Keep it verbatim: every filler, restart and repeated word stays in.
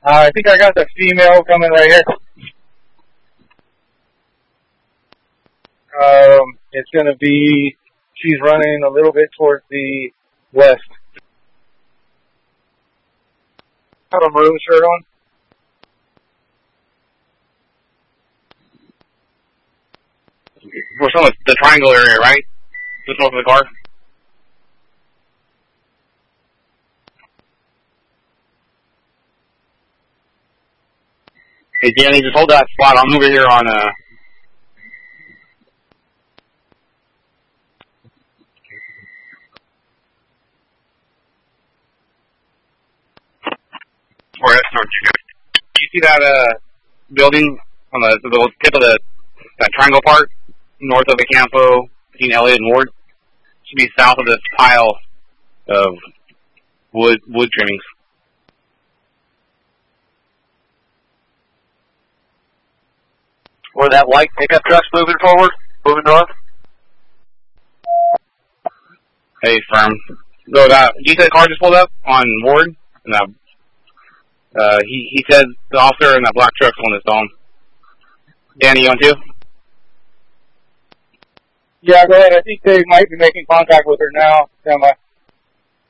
Uh, I think I got the female coming right here. Um, it's going to be, she's running a little bit towards the west. I have a maroon shirt on. We're still in the triangle area, right? Just north of the car? Hey, Danny, just hold that spot. I'm over here on, uh... Or, or, do you see that, uh, building on the, the tip of the, that triangle part? North of the Campo, between Elliott and Ward? Should be south of this pile of wood, wood trimmings. Where that white pickup truck's moving forward, moving north. Hey, firm. So that, you said the car just pulled up on Ward? And that, uh, he, he said the officer in that black truck's on his phone. Danny, you on too? Yeah, go ahead. I think they might be making contact with her now. Stand by.